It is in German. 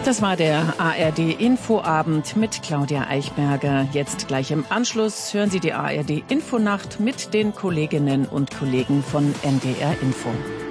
Das war der ARD-Infoabend mit Claudia Eichberger. Jetzt gleich im Anschluss hören Sie die ARD-Infonacht mit den Kolleginnen und Kollegen von NDR Info.